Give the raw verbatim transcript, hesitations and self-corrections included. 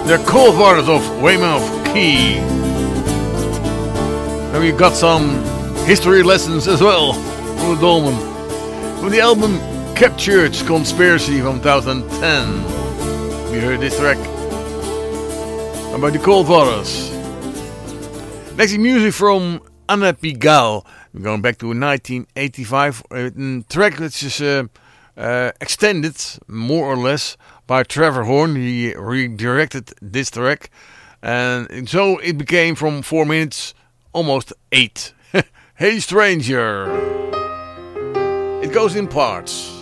The Cold Waters of Weymouth Key. And we got some history lessons as well from the Dolman. From the album Captured Conspiracy from twenty ten. We heard this track about the Cold Waters. Next music from Anna Pigalle. We're going back to nineteen eighty-five. A track which is uh, uh, extended, more or less, by Trevor Horn. He redirected this track. And so it became from four minutes almost eight. Hey Stranger. It goes in parts.